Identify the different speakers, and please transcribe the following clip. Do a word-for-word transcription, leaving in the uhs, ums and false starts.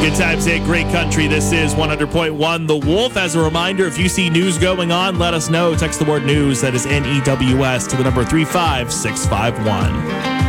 Speaker 1: Good times at Great Country. This is one hundred point one The Wolf. As a reminder, if you see news going on, let us know. Text the word news, that is N E W S, to the number three five six five one.